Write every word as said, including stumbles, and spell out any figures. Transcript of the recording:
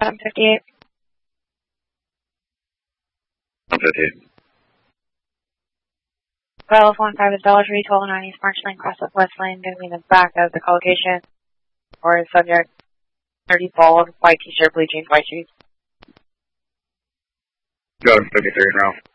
seven fifty-eight. one fifty-eight. Well, one five is Dollar Tree, twelve oh nine East March Lane, cross up West Lane, going to be in the back of the collocation. Or subject, thirty bald, white t-shirt, blue jeans, white shoes. Got him, fifty-three in row.